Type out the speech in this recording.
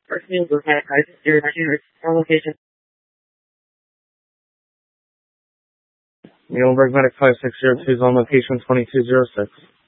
First Muhlenberg Medic 019 on location. Muhlenberg Medic 5602 is on location 2206.